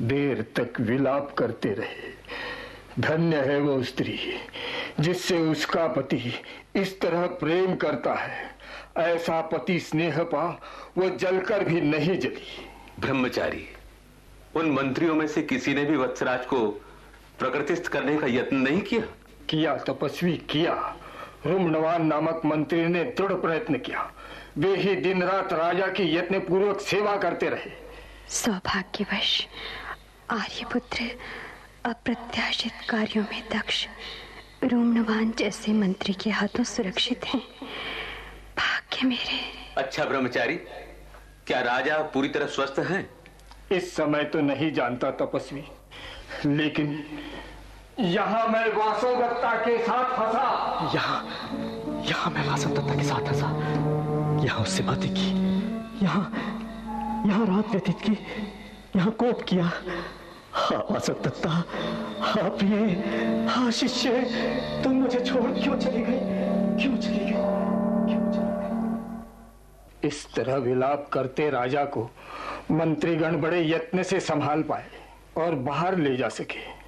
देर तक विलाप करते रहे। धन्य है वो स्त्री जिससे उसका पति इस तरह प्रेम करता है। ऐसा पति स्नेह पा वो जलकर भी नहीं जली। ब्रह्मचारी, उन मंत्रियों में से किसी ने भी वत्सराज को प्रकृतिस्थ करने का यत्न नहीं किया? किया तपस्वी, किया। रुम्नवान नामक मंत्री ने दृढ़ प्रयत्न किया। वे ही दिन रात राजा की यत्न पूर्वक सेवा करते रहे। सौभाग्यवश आर्यपुत्र अप्रत्याशित कार्यों में दक्ष रुम्नवान जैसे मंत्री के हाथों सुरक्षित हैं। भाग्य मेरे। अच्छा ब्रह्मचारी, क्या राजा पूरी तरह स्वस्थ हैं? इस समय तो नहीं जानता तपस्वी, लेकिन यहाँ मैं वासवदत्ता के साथ फंसा। यहाँ मैं वासवदत्ता के साथ फंसा, यहाँ उससे बातें की, यहाँ रात व्यतीत की, यहाँ कोप किया। हाँ वासवदत्ता, हाँ प्रिय, हाँ शिष्य, तुम मुझे छोड़ क्यों चली गई? क्यों चली गई? इस तरह विलाप करते राजा को मंत्रीगण बड़े यत्न से संभाल पाए और बाहर ले जा सके।